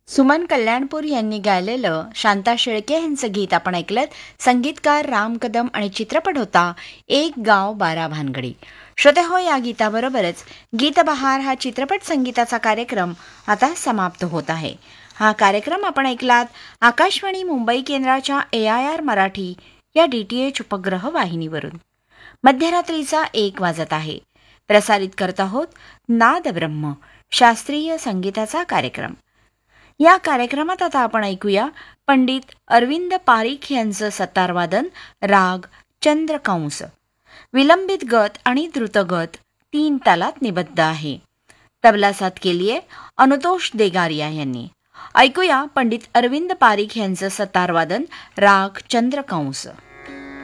सुमन कल्याणपूर यांनी गायलेलं शांता शेळके यांचं गीत आपण ऐकलं. संगीतकार राम कदम आणि चित्रपट होता एक गाव 12 भानगडी. श्रोते हो, या गीताबरोबरच गीतबहार हा चित्रपट संगीताचा कार्यक्रम आता समाप्त होत आहे. हा कार्यक्रम आपण ऐकलात आकाशवाणी मुंबई केंद्राच्या AIR मराठी या DTH उपग्रह वाहिनीवरून. मध्यरात्रीचा 1 वाजत आहे. प्रसारित करत आहोत नाद ब्रह्म शास्त्रीय संगीताचा कार्यक्रम. या कार्यक्रमात आता आपण ऐकूया पंडित अरविंद पारिख यांचं सतारवादन राग चंद्रकंस. विलंबित गत आणि द्रुतगत 3 तालात निबद्ध आहे. तबला साथ केलीये अनुतोष देगारिया यांनी. ऐकूया पंडित अरविंद पारिख यांचं सतारवादन राग चंद्रकंस.